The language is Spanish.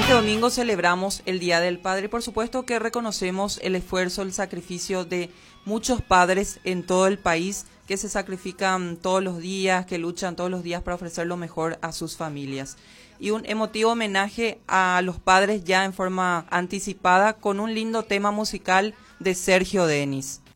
Este domingo celebramos el Día del Padre y por supuesto que reconocemos el esfuerzo, el sacrificio de muchos padres en todo el país que se sacrifican todos los días, que luchan todos los días para ofrecer lo mejor a sus familias. Y un emotivo homenaje a los padres ya en forma anticipada con un lindo tema musical de Sergio Denis.